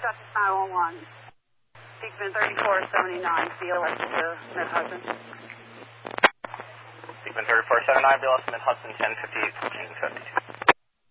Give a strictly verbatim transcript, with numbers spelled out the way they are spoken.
Justice nine one one. Beekman thirty-four seventy-nine, B L S to Mid-Hudson. Beekman thirty-four seventy-nine, B L S Mid-Hudson, ten fifty-eight, fourteen fifty.